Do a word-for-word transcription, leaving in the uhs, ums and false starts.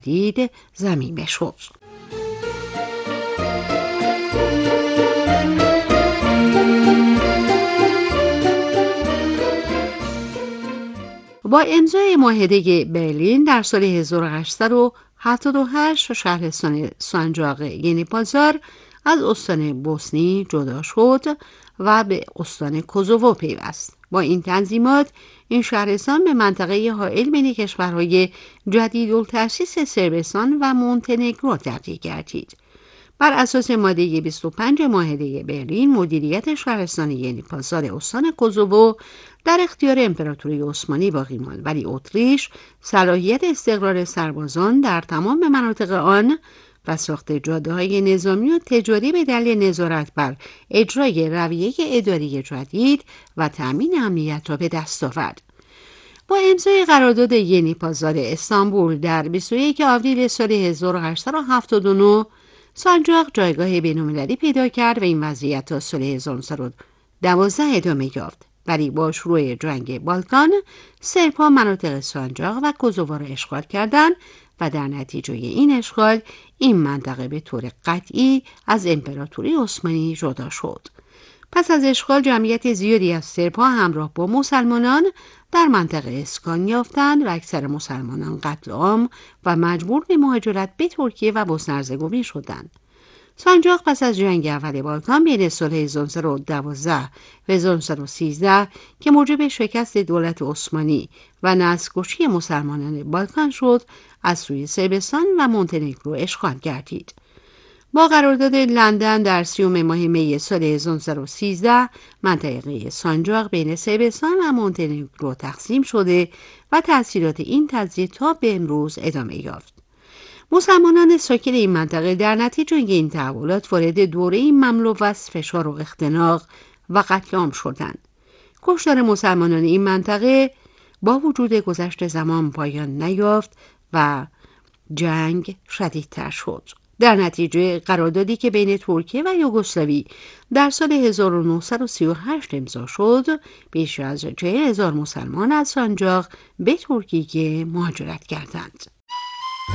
دید ضمیمه شد. با امضای معاهده برلین در سال هزار و هشتصد و هفتاد و هشت شهرستان سانجاق یعنی بازار از استان بوسنی جدا شد و به استان کوزوو پیوست. با این تنظیمات این شهرستان به منطقه حائل بین کشورهای جدیدالتأسیس صربستان و مونتنگرو تبدیل گردید. بر اساس ماده بیست و پنج معاهده برلین مدیریت شهرستان یعنی بازار استان کوزوو در اختیار امپراتوری عثمانی باقی ماند، ولی اتریش صلاحیت استقرار سربازان در تمام مناطق آن و ساخت جاده‌های نظامی و تجاری به دلیل نظارت بر اجرای رویه اداری جدید و تأمین امنیت را به دست آورد. با امضای قرارداد یعنی بازار استانبول در بیست و یکم آوریل سال هزار و هشتصد و هفتاد و نه سانجاق جایگاه بین‌المللی پیدا کرد و این وضعیت تا سال هزار و نهصد و دوازده ادامه یافت. ولی با شروع جنگ بالکان سرب‌ها مناطق سانجاق و کوزوو را اشغال کردند و در نتیجه این اشغال این منطقه به طور قطعی از امپراتوری عثمانی جدا شد. پس از اشغال جمعیت زیادی از سرب‌ها همراه با مسلمانان در منطقه اسکان یافتند و اکثر مسلمانان قتل عام و مجبور به مهاجرت به ترکیه و بوسنه هرزگوین شدند. سانجاق پس از جنگ اول بالکان بین سال هزار و نهصد و دوازده و هزار و نهصد و سیزده که موجب شکست دولت عثمانی و نسل‌کشی مسلمانان بالکان شد، از سوی صربستان و مونتنگرو اشغال گردید. با قرارداد لندن در سیوم ماه می سال هزار و نهصد و سیزده منطقه سانجاق بین صربستان و مونتنگرو تقسیم شده و تأثیرات این تجزیه تا به امروز ادامه یافت. مسلمانان ساکن این منطقه در نتیجه این تحولات وارد دوره‌ای مملو از فشار و اختناق و قتل عام شدند. کشتار مسلمانان این منطقه با وجود گذشت زمان پایان نیافت و جنگ شدیدتر شد. در نتیجه قراردادی که بین ترکیه و یوگسلاوی در سال هزار و نهصد و سی و هشت امضا شد، بیش از چهل هزار مسلمان از سانجاق به ترکیه مهاجرت کردند.